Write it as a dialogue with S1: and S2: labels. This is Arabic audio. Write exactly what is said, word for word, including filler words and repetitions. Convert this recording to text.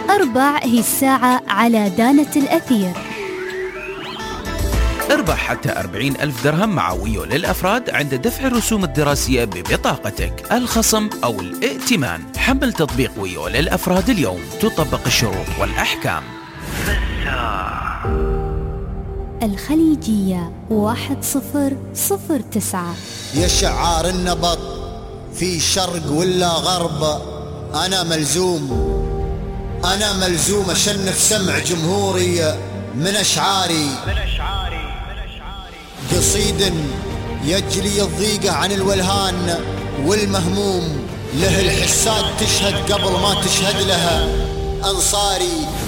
S1: أربع هي الساعة على دانة الأثير.
S2: اربح حتى أربعين ألف درهم مع ويو للأفراد عند دفع الرسوم الدراسية ببطاقتك، الخصم أو الائتمان. حمل تطبيق ويو للأفراد اليوم، تطبق الشروط والأحكام.
S1: الخليجية واحد صفر صفر تسعة.
S3: يا شعار النبط في شرق ولا غرب، أنا ملزوم أنا ملزوم أشنف سمع جمهوري من أشعاري قصيد يجلي الضيقة عن الولهان والمهموم، له الحساد تشهد قبل ما تشهد لها أنصاري.